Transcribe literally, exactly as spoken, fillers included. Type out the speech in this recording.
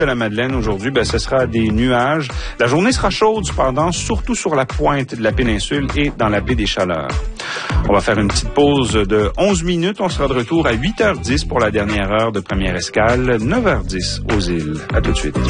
de la Madeleine aujourd'hui, ben, ce sera des nuages. La journée sera chaude, cependant, surtout sur la pointe de la péninsule et dans la baie des Chaleurs. On va faire une petite pause de onze minutes. On sera de retour à huit heures dix pour la dernière heure de première escale, neuf heures dix aux îles. À tout de suite.